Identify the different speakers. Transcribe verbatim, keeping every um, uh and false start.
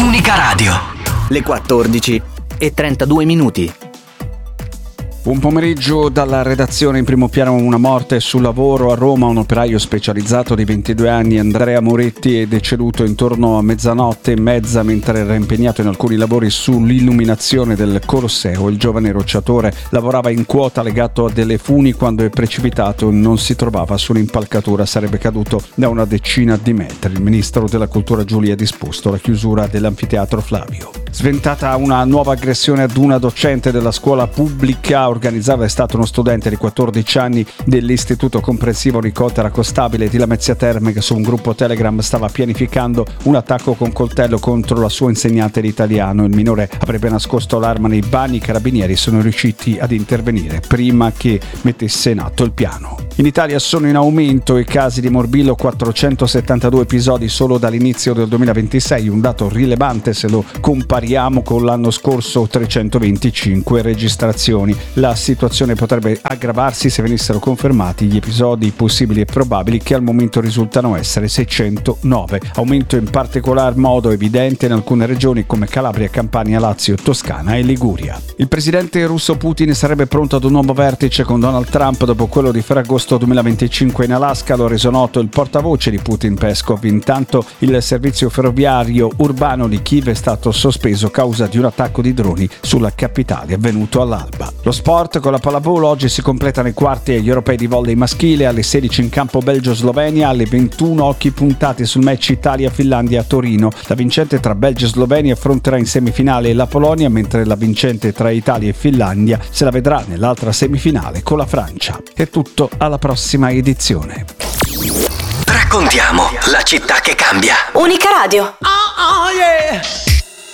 Speaker 1: Unica Radio.
Speaker 2: Le quattordici e trentadue minuti.
Speaker 3: Un pomeriggio dalla redazione. In primo piano una morte sul lavoro a Roma. Un operaio specializzato di ventidue anni, Andrea Moretti, è deceduto intorno a mezzanotte e mezza mentre era impegnato in alcuni lavori sull'illuminazione del Colosseo. Il giovane rocciatore lavorava in quota legato a delle funi quando è precipitato. Non si trovava sull'impalcatura, sarebbe caduto da una decina di metri. Il ministro della Cultura Giulia ha disposto la chiusura dell'anfiteatro Flavio. Sventata una nuova aggressione ad una docente della scuola pubblica. Organizzava è stato uno studente di quattordici anni dell'Istituto Comprensivo Nicotera Costabile di Lamezia Terme, che su un gruppo Telegram stava pianificando un attacco con coltello contro la sua insegnante di italiano. Il minore avrebbe nascosto l'arma nei bagni. I carabinieri sono riusciti ad intervenire prima che mettesse in atto il piano. In Italia sono in aumento i casi di morbillo, quattrocentosettantadue episodi solo dall'inizio del duemilaventisei, un dato rilevante se lo compariamo con l'anno scorso, trecentoventicinque registrazioni. La situazione potrebbe aggravarsi se venissero confermati gli episodi possibili e probabili, che al momento risultano essere seicentonove. Aumento in particolar modo evidente in alcune regioni come Calabria, Campania, Lazio, Toscana e Liguria. Il presidente russo Putin sarebbe pronto ad un nuovo vertice con Donald Trump dopo quello di Ferragosto duemilaventicinque in Alaska. Lo ha reso noto il portavoce di Putin, Peskov. Intanto il servizio ferroviario urbano di Kiev è stato sospeso a causa di un attacco di droni sulla capitale avvenuto all'alba. Lo sport con la pallavolo. Oggi si completano i quarti agli europei di volley maschile. Alle sedici in campo Belgio-Slovenia. Alle ventuno occhi puntati sul match Italia-Finlandia a Torino. La vincente tra Belgio e Slovenia affronterà in semifinale la Polonia, mentre la vincente tra Italia e Finlandia se la vedrà nell'altra semifinale con la Francia. È tutto, alla prossima edizione.
Speaker 1: Raccontiamo la città che cambia.
Speaker 4: Unica Radio.
Speaker 1: Oh, oh, yeah.